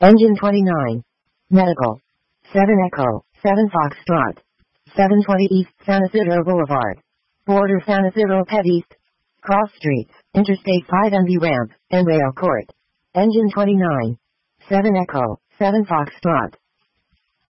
Engine 29. Medical. 7 Echo, 7 Foxtrot. 720 East San Isidro Boulevard. Border San Isidro Pet East. Cross Streets, Interstate 5 MV Ramp, and Rail Court. Engine 29. 7 Echo, 7 Foxtrot.